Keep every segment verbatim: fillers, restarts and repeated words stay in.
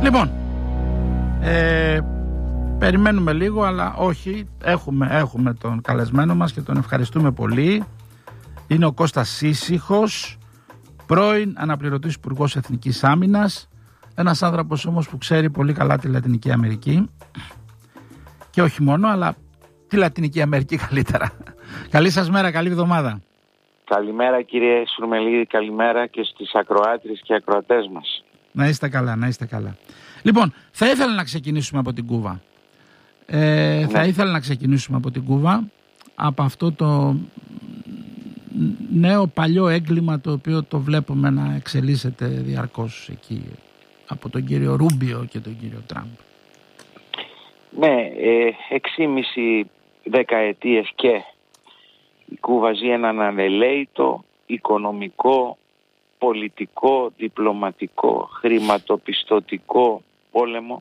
Λοιπόν, ε, περιμένουμε λίγο, αλλά όχι, έχουμε, έχουμε τον καλεσμένο μας και τον ευχαριστούμε πολύ. Είναι ο Κώστας Σύσυχος, πρώην αναπληρωτής Υπουργός Εθνικής Άμυνας, ένας άνθρωπος όμως που ξέρει πολύ καλά τη Λατινική Αμερική και όχι μόνο, αλλά τη Λατινική Αμερική καλύτερα. Καλή σας μέρα, καλή εβδομάδα. Καλημέρα κύριε Σουρμελίδη, καλημέρα και στις ακροάτριες και ακροατές μας. Να είστε καλά, να είστε καλά. Λοιπόν, θα ήθελα να ξεκινήσουμε από την Κούβα. Ε, ναι. Θα ήθελα να ξεκινήσουμε από την Κούβα, από αυτό το νέο παλιό έγκλημα το οποίο το βλέπουμε να εξελίσσεται διαρκώς εκεί από τον κύριο Ρούμπιο και τον κύριο Τραμπ. Ναι, εξήμιση δεκαετίες και η Κούβα ζει έναν ανελαίητο οικονομικό, πολιτικό, διπλωματικό, χρηματοπιστωτικό πόλεμο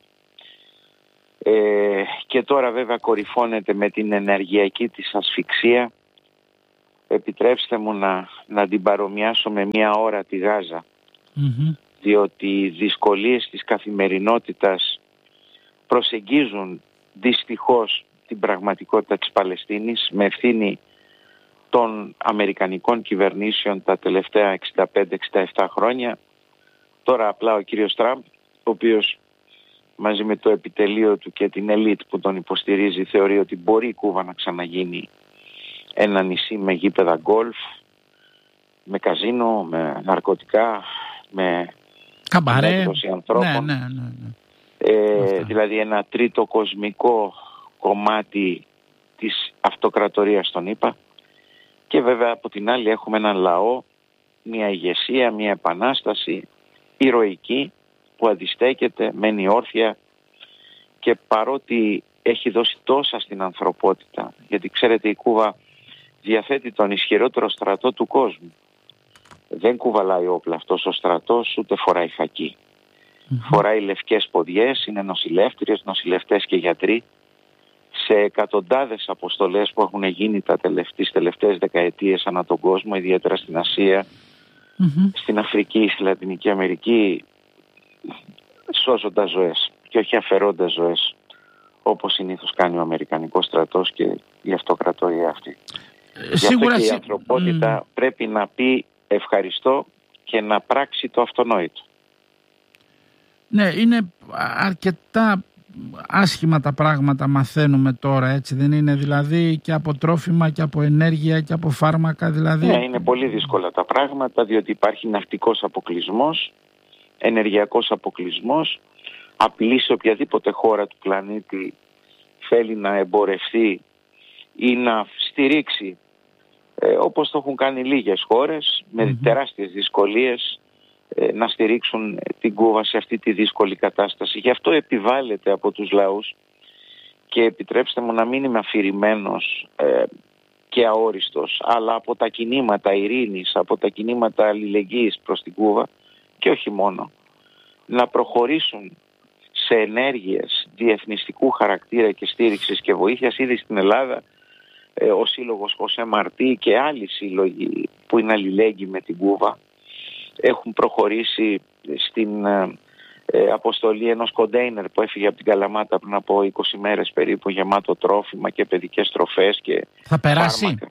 ε, και τώρα βέβαια κορυφώνεται με την ενεργειακή της ασφυξία. Επιτρέψτε μου να, να την παρομοιάσω με μια ώρα τη Γάζα, mm-hmm. διότι οι δυσκολίες της καθημερινότητας προσεγγίζουν δυστυχώς την πραγματικότητα της Παλαιστίνης με ευθύνη των αμερικανικών κυβερνήσεων τα τελευταία εξήντα πέντε εξήντα επτά χρόνια. Τώρα απλά ο κύριος Τραμπ, ο οποίος μαζί με το επιτελείο του και την ελίτ που τον υποστηρίζει θεωρεί ότι μπορεί η Κούβα να ξαναγίνει ένα νησί με γήπεδα γκολφ, με καζίνο, με ναρκωτικά, με καμπαρέ ανθρώπων. Ναι, ναι, ναι, ναι. Ε, δηλαδή ένα τρίτο κοσμικό κομμάτι της αυτοκρατορίας των ΗΠΑ. Και βέβαια από την άλλη έχουμε έναν λαό, μια ηγεσία, μια επανάσταση ηρωική που αντιστέκεται, μένει όρθια και παρότι έχει δώσει τόσα στην ανθρωπότητα, γιατί ξέρετε η Κούβα διαθέτει τον ισχυρότερο στρατό του κόσμου. Δεν κουβαλάει όπλα αυτός ο στρατός, ούτε φοράει χακί. Mm-hmm. Φοράει λευκές ποδιές, είναι νοσηλεύτριες, νοσηλευτές και γιατροί. Σε εκατοντάδες αποστολές που έχουν γίνει τα τελευταίες, τελευταίες δεκαετίες ανά τον κόσμο, ιδιαίτερα στην Ασία, mm-hmm. στην Αφρική, στη Λατινική Αμερική, σώζοντας ζωές και όχι αφαιρώντας ζωές, όπως συνήθως κάνει ο Αμερικανικός στρατός και η αυτοκρατορία αυτή. Ε, σίγουρα και η ανθρωπότητα mm. πρέπει να πει ευχαριστώ και να πράξει το αυτονόητο. Ναι, είναι αρκετά άσχημα τα πράγματα, μαθαίνουμε τώρα, έτσι δεν είναι? Δηλαδή και από τρόφιμα και από ενέργεια και από φάρμακα δηλαδή. Ναι, είναι πολύ δύσκολα τα πράγματα, διότι υπάρχει ναυτικός αποκλεισμός, ενεργειακός αποκλεισμός, απειλή σε οποιαδήποτε χώρα του πλανήτη θέλει να εμπορευτεί ή να στηρίξει, ε, όπως το έχουν κάνει λίγες χώρες, με mm-hmm. τεράστιες δυσκολίες, να στηρίξουν την Κούβα σε αυτή τη δύσκολη κατάσταση. Γι' αυτό επιβάλλεται από τους λαούς και επιτρέψτε μου να μην είμαι αφηρημένος ε, και αόριστος, αλλά από τα κινήματα ειρήνης, από τα κινήματα αλληλεγγύης προς την Κούβα και όχι μόνο, να προχωρήσουν σε ενέργειες διεθνιστικού χαρακτήρα και στήριξης και βοήθειας. Ήδη στην Ελλάδα ε, ο Σύλλογος Χωσέ Μαρτί και άλλοι σύλλογοι που είναι αλληλέγγυοι με την Κούβα έχουν προχωρήσει στην ε, αποστολή ενός κοντέινερ που έφυγε από την Καλαμάτα πριν από είκοσι μέρες περίπου, γεμάτο τρόφιμα και παιδικές τροφές και θα περάσει. Φάρμακα.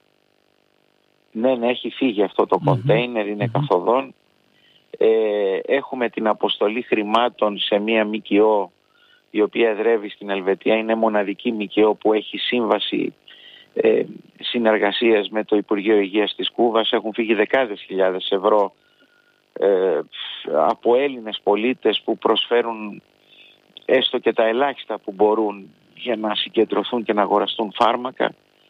Ναι, ναι, έχει φύγει αυτό το mm-hmm. κοντέινερ, είναι mm-hmm. καθοδόν. Ε, έχουμε την αποστολή χρημάτων σε μία ΜΚΟ η οποία εδρεύει στην Ελβετία. Είναι μοναδική ΜΚΟ που έχει σύμβαση ε, συνεργασίας με το Υπουργείο Υγείας της Κούβας. Έχουν φύγει δεκάδες χιλιάδες ευρώ Ε, από Έλληνες πολίτες που προσφέρουν έστω και τα ελάχιστα που μπορούν για να συγκεντρωθούν και να αγοραστούν φάρμακα.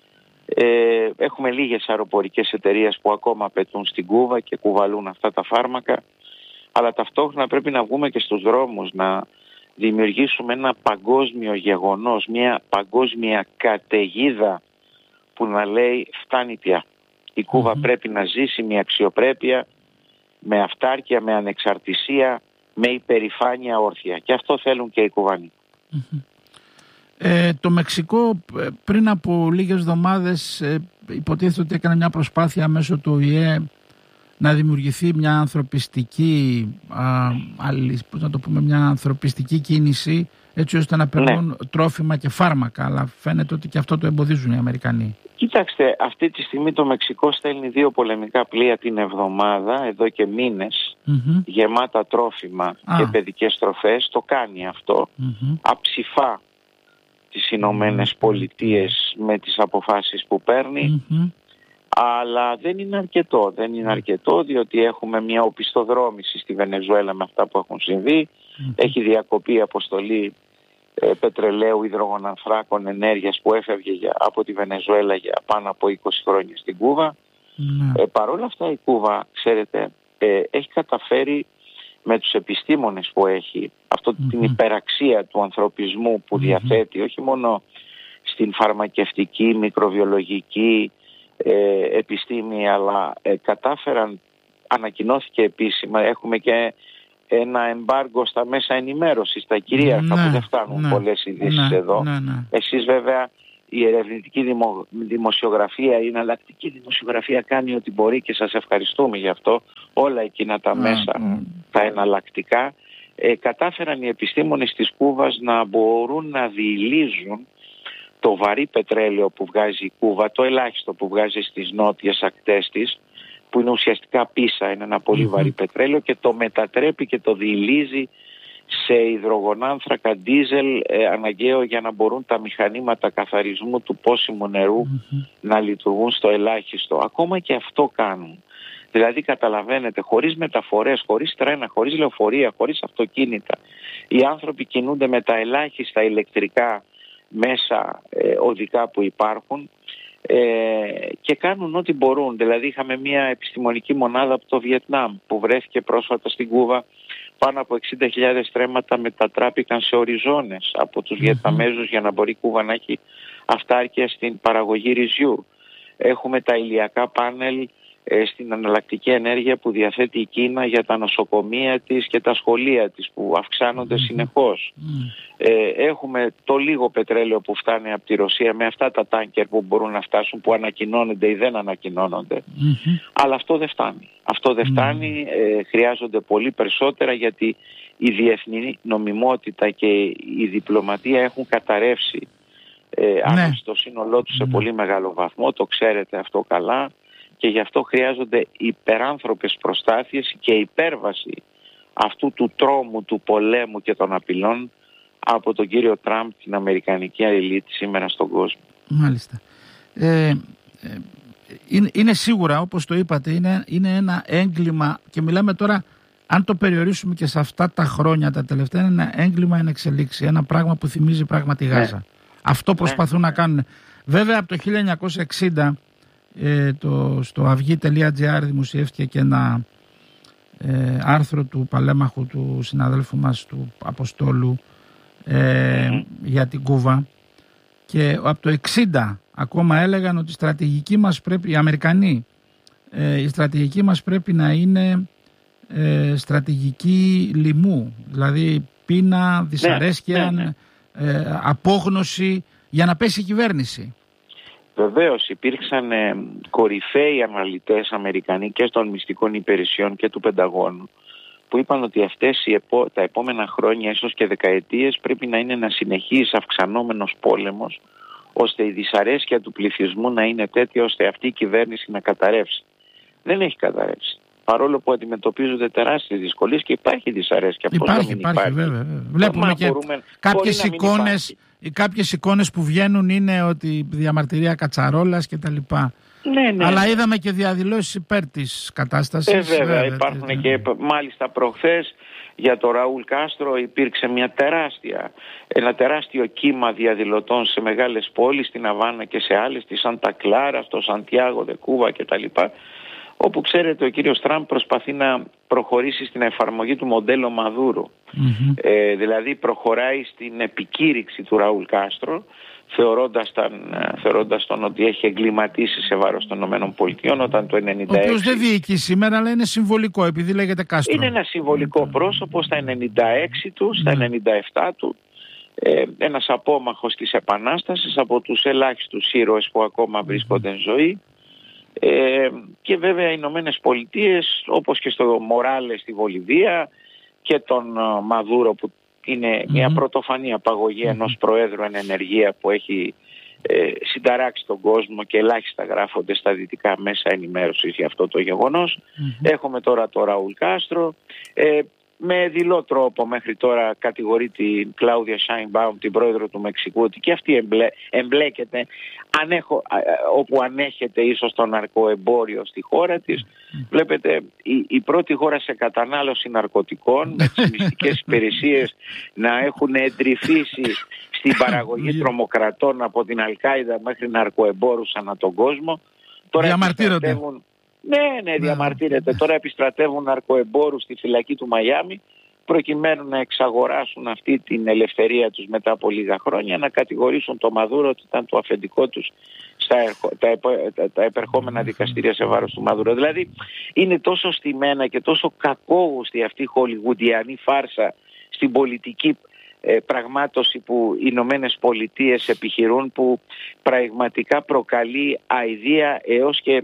Ε, έχουμε λίγες αεροπορικές εταιρείες που ακόμα απαιτούν στην Κούβα και κουβαλούν αυτά τα φάρμακα, αλλά ταυτόχρονα πρέπει να βγούμε και στους δρόμους, να δημιουργήσουμε ένα παγκόσμιο γεγονός, μια παγκόσμια καταιγίδα που να λέει φτάνει πια. Η Κούβα mm-hmm. πρέπει να ζήσει μια αξιοπρέπεια, με αυτάρκεια, με ανεξαρτησία, με υπερηφάνεια όρθια. Και αυτό θέλουν και οι Κουβανοί. Mm-hmm. Ε, το Μεξικό πριν από λίγες εβδομάδες ε, υποτίθεται ότι έκανε μια προσπάθεια μέσω του Ο Η Ε να δημιουργηθεί μια ανθρωπιστική, α, άλλη, πώς να το πούμε, μια ανθρωπιστική κίνηση, έτσι ώστε να περνούν ναι. τρόφιμα και φάρμακα, αλλά φαίνεται ότι και αυτό το εμποδίζουν οι Αμερικανοί. Κοιτάξτε, αυτή τη στιγμή το Μεξικό στέλνει δύο πολεμικά πλοία την εβδομάδα, εδώ και μήνες, mm-hmm. γεμάτα τρόφιμα ah. και παιδικές τροφές. Το κάνει αυτό, mm-hmm. αψηφά τις Ηνωμένες mm-hmm. Πολιτείες με τις αποφάσεις που παίρνει, mm-hmm. αλλά δεν είναι αρκετό. Δεν είναι αρκετό, διότι έχουμε μια οπισθοδρόμηση στη Βενεζουέλα με αυτά που έχουν συμβεί. Mm-hmm. Έχει διακοπεί η αποστολή ε, πετρελαίου, υδρογονανθράκων, ενέργειας που έφευγε για, από τη Βενεζουέλα για πάνω από είκοσι χρόνια στην Κούβα. Mm-hmm. Ε, Παρ' όλα αυτά η Κούβα, ξέρετε, ε, έχει καταφέρει με τους επιστήμονες που έχει, αυτό mm-hmm. την υπεραξία του ανθρωπισμού που mm-hmm. διαθέτει, όχι μόνο στην φαρμακευτική, μικροβιολογική ε, επιστήμη, αλλά ε, κατάφεραν, ανακοινώθηκε επίσημα, έχουμε και ένα εμπάργκο στα μέσα ενημέρωσης, στα κυρίαρχα, ναι, που δεν φτάνουν ναι, πολλές ειδήσεις ναι, εδώ. Ναι, ναι. Εσείς βέβαια η ερευνητική δημο, δημοσιογραφία, η εναλλακτική δημοσιογραφία κάνει ό,τι μπορεί και σας ευχαριστούμε γι' αυτό. Όλα εκείνα τα μέσα, mm. τα εναλλακτικά, ε, κατάφεραν οι επιστήμονες της Κούβας να μπορούν να διηλίζουν το βαρύ πετρέλαιο που βγάζει η Κούβα, το ελάχιστο που βγάζει στις νότιες ακτές της, που είναι ουσιαστικά πίσα, είναι ένα πολύ mm-hmm. βαρύ πετρέλαιο, και το μετατρέπει και το διηλίζει σε υδρογονάνθρακα, ντίζελ, ε, αναγκαίο για να μπορούν τα μηχανήματα καθαρισμού του πόσιμου νερού mm-hmm. να λειτουργούν στο ελάχιστο. Ακόμα και αυτό κάνουν. Δηλαδή καταλαβαίνετε, χωρίς μεταφορές, χωρίς τρένα, χωρίς λεωφορεία, χωρίς αυτοκίνητα, οι άνθρωποι κινούνται με τα ελάχιστα ηλεκτρικά μέσα ε, οδικά που υπάρχουν ε, και κάνουν ό,τι μπορούν. Δηλαδή είχαμε μια επιστημονική μονάδα από το Βιετνάμ που βρέθηκε πρόσφατα στην Κούβα. Πάνω από εξήντα χιλιάδες στρέμματα μετατράπηκαν σε οριζόνες από τους mm-hmm. Βιετναμέζους για να μπορεί η Κούβα να έχει αυτάρκεια στην παραγωγή ρυζιού. Έχουμε τα ηλιακά πάνελ ε, στην εναλλακτική ενέργεια που διαθέτει η Κίνα για τα νοσοκομεία της και τα σχολεία της που αυξάνονται mm-hmm. συνεχώς. Mm-hmm. Ε, έχουμε το λίγο πετρέλαιο που φτάνει από τη Ρωσία με αυτά τα τάνκερ που μπορούν να φτάσουν, που ανακοινώνονται ή δεν ανακοινώνονται. Mm-hmm. Αλλά αυτό δεν φτάνει. Αυτό δεν φτάνει, ε, χρειάζονται πολύ περισσότερα, γιατί η διεθνή νομιμότητα και η διπλωματία έχουν καταρρεύσει ε, ναι. στο σύνολό τους σε ναι. πολύ μεγάλο βαθμό, το ξέρετε αυτό καλά, και γι' αυτό χρειάζονται υπεράνθρωπες προστάθειες και υπέρβαση αυτού του τρόμου, του πολέμου και των απειλών από τον κύριο Τραμπ, την αμερικανική ελίτ σήμερα στον κόσμο. Μάλιστα. Ε, ε, είναι, είναι σίγουρα, όπως το είπατε, είναι, είναι ένα έγκλημα, και μιλάμε τώρα, αν το περιορίσουμε και σε αυτά τα χρόνια τα τελευταία, είναι ένα έγκλημα εν εξελίξη, ένα πράγμα που θυμίζει πράγματι Γάζα. Ναι. Αυτό προσπαθούν ναι. να κάνουν. Βέβαια από το χίλια εννιακόσια εξήντα ε, το, στο αυγή τελεία τζι άρ δημοσιεύτηκε και ένα ε, άρθρο του παλέμαχου του συναδέλφου μας του Αποστόλου ε, mm. για την Κούβα, και από το εξήντα ακόμα έλεγαν ότι η στρατηγική μας πρέπει, οι Αμερικανοί, ε, η στρατηγική μας πρέπει να είναι ε, στρατηγική λοιμού, δηλαδή πείνα, δυσαρέσκεια, ναι, ναι, ναι. Ε, απόγνωση, για να πέσει η κυβέρνηση. Βεβαίως υπήρξαν ε, κορυφαίοι αναλυτές Αμερικανοί και των μυστικών υπηρεσιών και του Πενταγώνου που είπαν ότι αυτές οι επο... τα επόμενα χρόνια, ίσως και δεκαετίες, πρέπει να είναι ένα συνεχής αυξανόμενος πόλεμος, ώστε η δυσαρέσκεια του πληθυσμού να είναι τέτοια ώστε αυτή η κυβέρνηση να καταρρεύσει. Δεν έχει καταρρεύσει. Παρόλο που αντιμετωπίζονται τεράστιες δυσκολίες και υπάρχει δυσαρέσκεια. Υπάρχει, υπάρχει, υπάρχει, βέβαια. βέβαια. Βλέπουμε και μπορούμε... κάποιες εικόνες, οι κάποιες εικόνες που βγαίνουν είναι ότι διαμαρτυρία Κατσαρόλας και τα λοιπά. Ναι, ναι. Αλλά είδαμε και διαδηλώσεις υπέρ της κατάστασης. Ε, βέβαια, βέβαια υπάρχουν ναι. και μάλιστα προχθές για το Ραούλ Κάστρο υπήρξε μια τεράστια, ένα τεράστιο κύμα διαδηλωτών σε μεγάλες πόλεις, στην Αβάνα και σε άλλες, στη Σάντα Κλάρα, στο Σαντιάγο δε Κούβα κτλ. Όπου ξέρετε ο κύριος Τραμπ προσπαθεί να προχωρήσει στην εφαρμογή του μοντέλου Μαδούρου. Mm-hmm. Ε, δηλαδή προχωράει στην επικήρυξη του Ραούλ Κάστρο, θεωρώντας τον, θεωρώντας τον ότι έχει εγκληματίσει σε βάρος των ΗΠΑ όταν το ενενήντα έξι... Ο οποίος δεν διοικεί σήμερα, αλλά είναι συμβολικό επειδή λέγεται Κάστρο. Είναι ένα συμβολικό πρόσωπο στα ενενήντα έξι του, στα ενενήντα επτά του. Ε, ένας απόμαχος της Επανάστασης, από τους ελάχιστους ήρωες που ακόμα βρίσκονται εν ζωή. Ε, και βέβαια οι Ηνωμένες Πολιτείες, όπως και στο Μοράλες στη Βολιβία και τον uh, Μαδούρο, που είναι mm-hmm. μια πρωτοφανή απαγωγή mm-hmm. ενός προέδρου εν ενεργεία που έχει ε, συνταράξει τον κόσμο και ελάχιστα γράφονται στα δυτικά μέσα ενημέρωσης για αυτό το γεγονός. Mm-hmm. Έχουμε τώρα το Ραούλ Κάστρο. Ε, με δειλό τρόπο μέχρι τώρα κατηγορεί την Κλάουδια Σάινμπαουμ, την πρόεδρο του Μεξικού, ότι και αυτή εμπλέ, εμπλέκεται ανέχω, όπου ανέχεται ίσως το ναρκοεμπόριο στη χώρα της. Mm. Βλέπετε, η, η πρώτη χώρα σε κατανάλωση ναρκωτικών, με τις μυστικές υπηρεσίες να έχουν εντρυφήσει στην παραγωγή τρομοκρατών από την Αλ-Κάιδα μέχρι ναρκοεμπόρους ανά τον κόσμο. Τώρα διαμαρτύρονται. Ναι, ναι, διαμαρτύρεται. Τώρα επιστρατεύουν ναρκοεμπόρους στη φυλακή του Μαϊάμι προκειμένου να εξαγοράσουν αυτή την ελευθερία τους μετά από λίγα χρόνια, να κατηγορήσουν το Μαδούρο ότι ήταν το αφεντικό τους στα ερχο... τα, επ... τα επερχόμενα δικαστήρια σε βάρος του Μαδούρο. Δηλαδή είναι τόσο στημένα και τόσο κακόγουστη αυτή η χολιγουντιανή φάρσα στην πολιτική ε, πραγμάτωση που οι Ηνωμένες Πολιτείες επιχειρούν, που πραγματικά προκαλεί αηδία έως και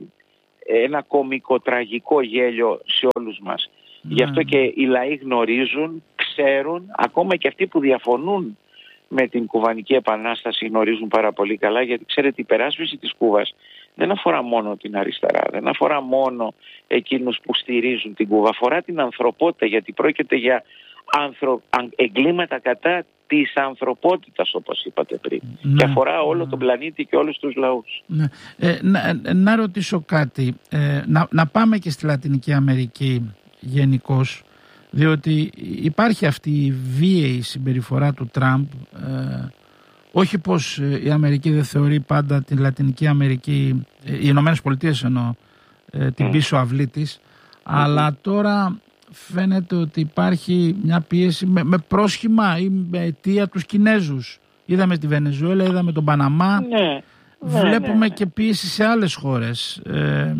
ένα κωμικοτραγικό γέλιο σε όλους μας. Mm. Γι' αυτό και οι λαοί γνωρίζουν, ξέρουν, ακόμα και αυτοί που διαφωνούν με την Κουβανική Επανάσταση γνωρίζουν πάρα πολύ καλά, γιατί ξέρετε, η υπεράσπιση της Κούβας δεν αφορά μόνο την αριστερά, δεν αφορά μόνο εκείνους που στηρίζουν την Κούβα, αφορά την ανθρωπότητα, γιατί πρόκειται για ανθρω... εγκλήματα κατά της ανθρωπότητας, όπως είπατε πριν. Ναι, και αφορά όλο ναι. τον πλανήτη και όλους τους λαούς. Ναι. Ε, να, να ρωτήσω κάτι. Ε, να, να πάμε και στη Λατινική Αμερική γενικώς, διότι υπάρχει αυτή η βίαιη συμπεριφορά του Τραμπ. Ε, όχι πως η Αμερική δεν θεωρεί πάντα την Λατινική Αμερική, ε, οι Ηνωμένες Πολιτείες εννοώ, ε, την mm. πίσω αυλή της, mm. αλλά τώρα φαίνεται ότι υπάρχει μια πίεση με, με πρόσχημα ή με αιτία τους Κινέζους. Είδαμε τη Βενεζουέλα, είδαμε τον Παναμά. Ναι, βλέπουμε ναι, ναι. και πίεση σε άλλες χώρες. Ε,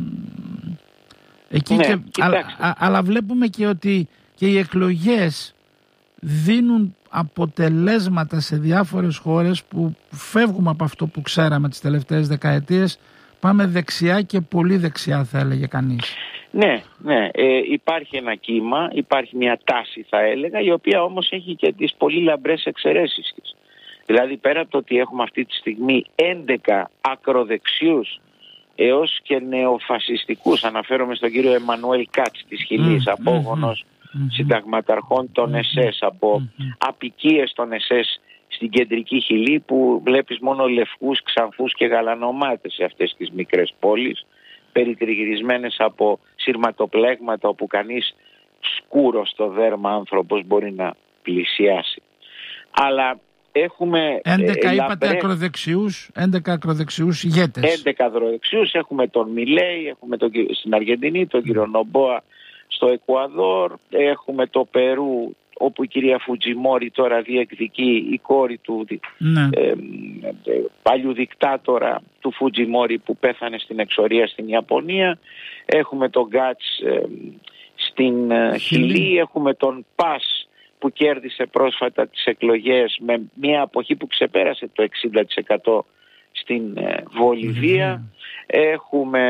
εκεί ναι, και, α, α, αλλά βλέπουμε και ότι και οι εκλογές δίνουν αποτελέσματα σε διάφορες χώρες που φεύγουμε από αυτό που ξέραμε τις τελευταίες δεκαετίες. Πάμε δεξιά και πολύ δεξιά, θα έλεγε κανείς. Ναι, ναι. Ε, υπάρχει ένα κύμα, υπάρχει μια τάση, θα έλεγα, η οποία όμως έχει και τις πολύ λαμπρές εξαιρέσεις της. Δηλαδή, πέρα από το ότι έχουμε αυτή τη στιγμή έντεκα ακροδεξιούς έως και νεοφασιστικούς, αναφέρομαι στον κύριο Εμμανουέλ Κάτς της Χιλής, mm, απόγονος mm, mm, συνταγματαρχών των ες ες, από mm, απικίες των ες ες στην κεντρική Χιλή, που βλέπεις μόνο λευκούς, ξανθούς και γαλανομάτες σε αυτές τις μικρές πόλεις, περιτριγυρισμένες από σειρματοπλέγματα όπου κανείς σκούρος στο δέρμα άνθρωπος μπορεί να πλησιάσει. Αλλά έχουμε έντεκα ε, είπατε λαμπρέ... ακροδεξιούς, έντεκα ακροδεξιούς ηγέτες. έντεκα ακροδεξιούς, έχουμε τον Μιλέι, έχουμε τον, στην Αργεντινή, τον κύριο Νομπόα στο Εκουαδόρ, έχουμε το Περού, όπου η κυρία Φουτζιμόρι τώρα διεκδικεί, η κόρη του ναι. ε, ε, παλιού δικτάτορα του Φουτζιμόρι που πέθανε στην εξορία στην Ιαπωνία. Έχουμε τον Γκάτς ε, στην ε, Χιλή, έχουμε τον Πας που κέρδισε πρόσφατα τις εκλογές με μια αποχή που ξεπέρασε το εξήντα τοις εκατό στην ε, Βολιβία. Mm. Έχουμε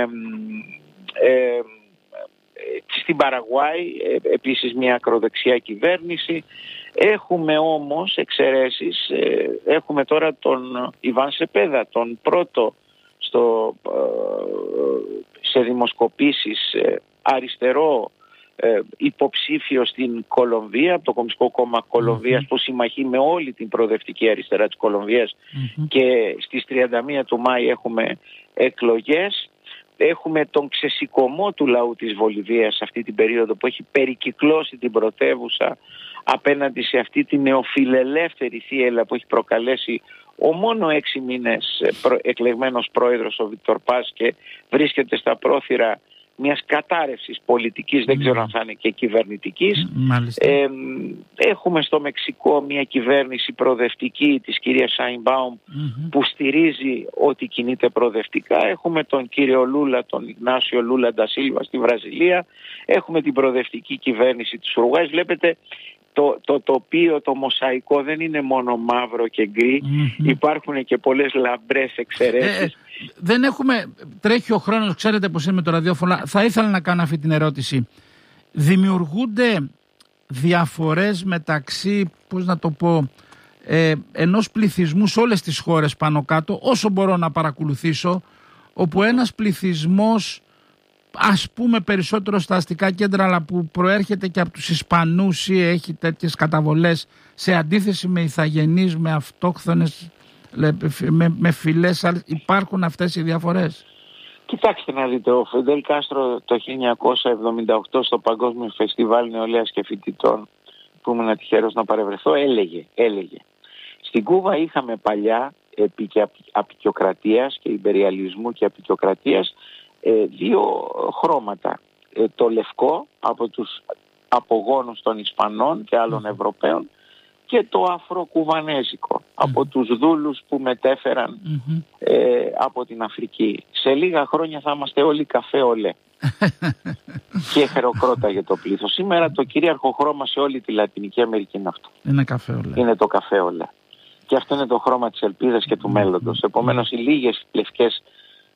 ε, στην Παραγουάη επίσης μια ακροδεξιά κυβέρνηση. Έχουμε όμως εξαιρέσεις. Έχουμε τώρα τον Ιβάν Σεπέδα, τον πρώτο στο, σε δημοσκοπήσεις αριστερό υποψήφιο στην Κολομβία, από το Κομμουνιστικό Κόμμα Κολομβίας, mm-hmm. που συμμαχεί με όλη την προοδευτική αριστερά της Κολομβίας, mm-hmm. και στις τριάντα μία του Μάη έχουμε εκλογές. Έχουμε τον ξεσηκωμό του λαού της Βολιβίας αυτή την περίοδο, που έχει περικυκλώσει την πρωτεύουσα απέναντι σε αυτή την νεοφιλελεύθερη θύελλα που έχει προκαλέσει ο μόνο έξι μήνες εκλεγμένος πρόεδρος ο Βίκτορ Πας, και βρίσκεται στα πρόθυρα μιας κατάρρευσης πολιτικής, δεν ξέρω αν θα είναι και κυβερνητικής. Ε, έχουμε στο Μεξικό μια κυβέρνηση προοδευτική της κυρίας Σάινμπαουμ, mm-hmm. που στηρίζει ότι κινείται προοδευτικά. Έχουμε τον κύριο Λούλα, τον Ιγνάσιο Λούλα ντα Σίλβα στη Βραζιλία. Έχουμε την προοδευτική κυβέρνηση της Ουρουάης. Βλέπετε, το, το τοπίο, το μοσαϊκό δεν είναι μόνο μαύρο και γκρι, mm-hmm. υπάρχουν και πολλές λαμπρές εξαιρέσεις. Ε, ε, δεν έχουμε, τρέχει ο χρόνος, ξέρετε πως είναι με το ραδιόφωνο, θα ήθελα να κάνω αυτή την ερώτηση. Δημιουργούνται διαφορές μεταξύ, πώς να το πω, ε, ενός πληθυσμού σε όλες τις χώρες πάνω κάτω, όσο μπορώ να παρακολουθήσω, όπου ένας πληθυσμός, ας πούμε περισσότερο στα αστικά κέντρα, αλλά που προέρχεται και από τους Ισπανούς ή έχει τέτοιες καταβολές, σε αντίθεση με ηθαγενείς, με αυτόχθονες, με, με φυλές, υπάρχουν αυτές οι διαφορές? Κοιτάξτε να δείτε, ο Φιντέλ Κάστρο το χίλια εννιακόσια εβδομήντα οκτώ στο Παγκόσμιο Φεστιβάλ Νεολαίας και Φοιτητών, που ήμουν τυχερός να παρευρεθώ, έλεγε, έλεγε στην Κούβα είχαμε παλιά επί και απικιοκρατίας και ιμπεριαλισμού και απικιοκρατίας ε, δύο χρώματα. Ε, το λευκό από τους απογόνους των Ισπανών και άλλων Ευρωπαίων και το αφροκουβανέζικο mm-hmm. από τους δούλους που μετέφεραν mm-hmm. ε, από την Αφρική. Σε λίγα χρόνια θα είμαστε όλοι καφέ ολέ. Και χεροκρόταγε το πλήθος. Σήμερα το κυρίαρχο χρώμα σε όλη τη Λατινική Αμερική είναι αυτό. Είναι καφέ ολέ. Είναι το καφέ ολέ. Και αυτό είναι το χρώμα της ελπίδας και του mm-hmm. μέλλοντος. Επομένως οι λίγες λευκές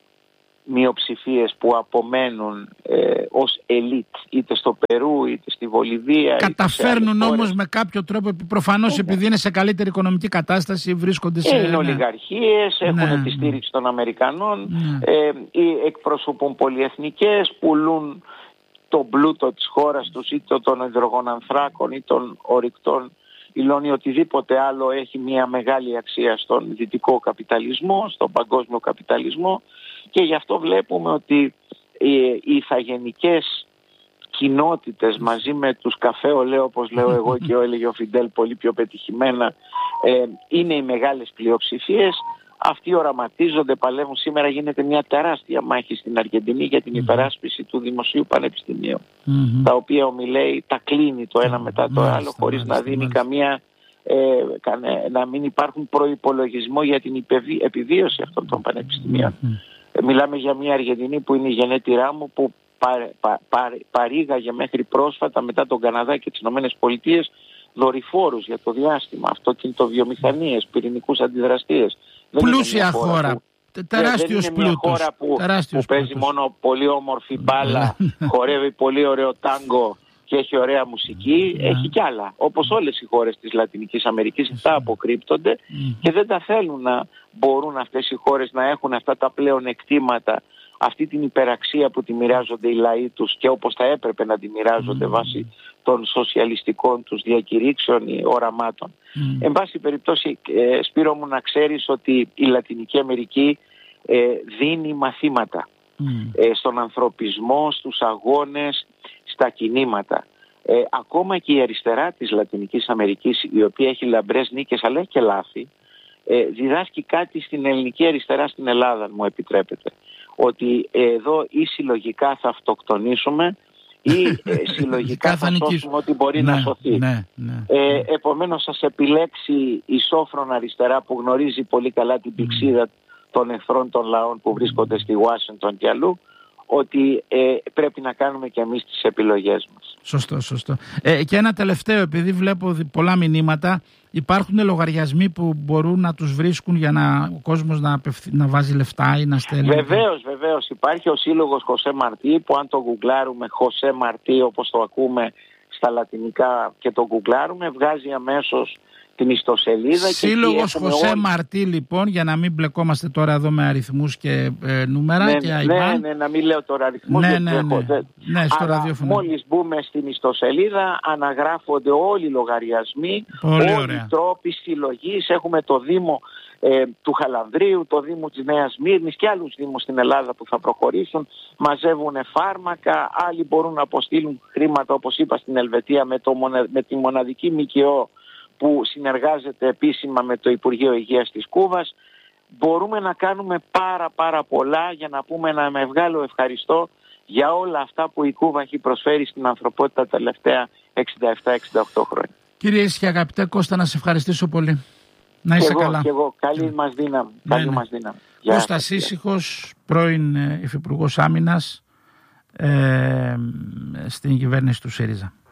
μειοψηφίες που απομένουν ε, ως ελίτ είτε στο Περού είτε στη Βολιβία, καταφέρνουν όμως με κάποιο τρόπο, προφανώς επειδή είναι σε καλύτερη οικονομική κατάσταση, βρίσκονται σε... Είναι ολιγαρχίες, έχουν ναι. τη στήριξη των Αμερικανών, ναι. ε, ή εκπροσωπούν πολυεθνικές, πουλούν τον πλούτο της χώρας τους, είτε των υδρογονανθράκων ή των ορυκτών υλών ή οτιδήποτε άλλο έχει μια μεγάλη αξία στον δυτικό καπιταλισμό, στον παγκόσμιο καπιταλισμό. Και γι' αυτό βλέπουμε ότι οι ηθαγενικές κοινότητες μαζί με τους καφέ ολέ, όπως λέω εγώ και έλεγε ο Φιντέλ πολύ πιο πετυχημένα, ε, είναι οι μεγάλες πλειοψηφίες. Αυτοί οραματίζονται, παλεύουν. Σήμερα γίνεται μια τεράστια μάχη στην Αργεντινή για την υπεράσπιση του Δημοσίου Πανεπιστημίου, mm-hmm. τα οποία ο Μιλέι τα κλείνει το ένα μετά το άλλο, χωρίς να δίνει μάλιστα. καμία... Ε, κανε, να μην υπάρχουν προϋπολογισμό για την επιβίωση αυτών των πανεπιστημίων. Mm-hmm. Μιλάμε για μια Αργεντινή που είναι η γενέτειρά μου, που πα, πα, πα, παρήγαγε μέχρι πρόσφατα μετά τον Καναδά και τις Ηνωμένες Πολιτείες δορυφόρους για το διάστημα, αυτοκινητοβιομηχανίες, πυρηνικούς αντιδραστήρες. Πλούσια χώρα, χώρα που, τεράστιος πλούτος. Δεν είναι μια χώρα που, που παίζει μόνο πολύ όμορφη μπάλα, χορεύει πολύ ωραίο τάγκο και έχει ωραία μουσική, yeah. έχει κι άλλα. Όπως όλες οι χώρες της Λατινικής Αμερικής, αυτά αποκρύπτονται mm. και δεν τα θέλουν να μπορούν αυτές οι χώρες να έχουν αυτά τα πλέον εκτήματα, αυτή την υπεραξία που τη μοιράζονται οι λαοί τους και όπως θα έπρεπε να τη μοιράζονται mm. βάσει των σοσιαλιστικών τους διακηρύξεων ή οραμάτων. Mm. Εν πάση περιπτώσει, ε, Σπύρο μου, να ξέρεις ότι η Λατινική Αμερική ε, δίνει μαθήματα mm. ε, στον ανθρωπισμό, στους αγώνες, στα κινήματα. Ε, ακόμα και η αριστερά της Λατινικής Αμερικής, η οποία έχει λαμπρές νίκες αλλά έχει και λάθη, ε, διδάσκει κάτι στην ελληνική αριστερά στην Ελλάδα, αν μου επιτρέπετε. Ότι ε, εδώ ή συλλογικά θα αυτοκτονήσουμε ή ε, συλλογικά θα σώσουμε ό,τι μπορεί ναι, να σωθεί. Ναι, ναι, ε, ναι. Επομένως σας επιλέξει η σόφρον αριστερά που γνωρίζει πολύ καλά την πηξίδα mm. των εχθρών των λαών που βρίσκονται στη Ουάσιγκτον και αλλού, ότι ε, πρέπει να κάνουμε και εμείς τις επιλογές μας. Σωστό, σωστό. Ε, και ένα τελευταίο, επειδή βλέπω πολλά μηνύματα, υπάρχουν λογαριασμοί που μπορούν να τους βρίσκουν για να ο κόσμος να, να βάζει λεφτά ή να στέλνει? Βεβαίως, βεβαίως. Υπάρχει ο σύλλογος Χωσέ Μαρτί, που αν το γκουγκλάρουμε Χωσέ Μαρτί όπως το ακούμε στα λατινικά και το γκουγκλάρουμε, βγάζει αμέσως την ιστοσελίδα. Σύλλογος Χωσέ όλοι... Μαρτί, λοιπόν, για να μην μπλεκόμαστε τώρα εδώ με αριθμούς και ε, νούμερα ναι, και αϊμπάν. Ναι, ναι, να μην λέω τώρα αριθμούς. Ναι, ναι, ναι. ναι. ναι στο Αλλά ραδιόφωνο. Μόλις μπούμε στην ιστοσελίδα αναγράφονται όλοι οι λογαριασμοί, Πολύ όλοι ωραία. οι τρόποι συλλογής. Έχουμε το Δήμο ε, του Χαλανδρίου, το Δήμο της Νέας Μύρνης και άλλους δήμους στην Ελλάδα που θα προχωρήσουν. Μαζεύουν φάρμακα, άλλοι μπορούν να αποστείλουν χρήματα, όπως είπα, στην Ελβετία με, το, με τη μοναδική ΜΚΟ που συνεργάζεται επίσημα με το Υπουργείο Υγείας της Κούβας. Μπορούμε να κάνουμε πάρα πάρα πολλά για να πούμε ένα μεγάλο ευχαριστώ για όλα αυτά που η Κούβα έχει προσφέρει στην ανθρωπότητα τα τελευταία εξήντα επτά εξήντα οκτώ χρόνια. Κύριε Ίσχυ, αγαπητέ Κώστα, να σε ευχαριστήσω πολύ. Να είσαι και εγώ, καλά. Και εγώ. Καλή και... μας δύναμη. Ναι, Καλή ναι. μας δύναμη. Κώστας Ίσυχος, πρώην Υφυπουργός Άμυνας ε, στην κυβέρνηση του ΣΥΡΙΖΑ.